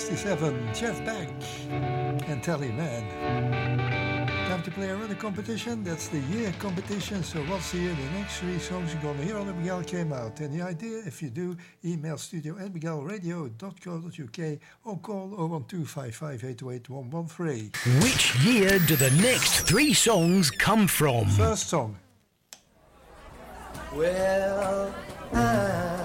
1967, Jeff Beck and Telly Man. Time to play another competition. That's the year competition. So what's the year the next three songs you're going to hear on the Miguel came out? Any idea? If you do, email studio@miguelradio.co.uk or call 01255 Which year do the next three songs come from? First song. Well,